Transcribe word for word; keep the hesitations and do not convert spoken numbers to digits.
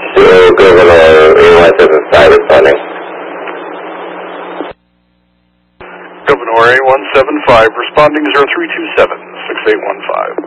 Zero Governor A one seven five responding. Governor A one seven five responding zero three two seven, six eight one five.